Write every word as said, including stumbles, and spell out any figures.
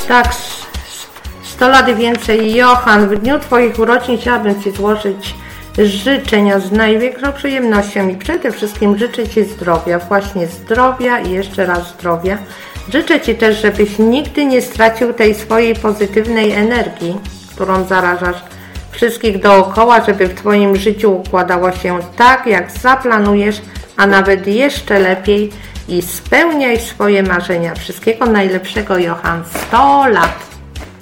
Tak, sto lat i więcej. Johan, w dniu Twoich urodzin chciałabym Ci złożyć życzenia z największą przyjemnością i przede wszystkim życzę Ci zdrowia, właśnie zdrowia i jeszcze raz zdrowia. Życzę Ci też, żebyś nigdy nie stracił tej swojej pozytywnej energii, którą zarażasz wszystkich dookoła, żeby w Twoim życiu układało się tak, jak zaplanujesz, a nawet jeszcze lepiej i spełniaj swoje marzenia. Wszystkiego najlepszego, Johan. sto lat!